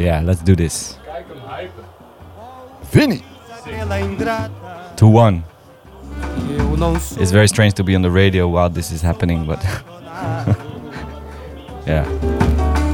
Yeah, let's do this. Vinny! 2-1. It's very strange to be on the radio while this is happening, but yeah.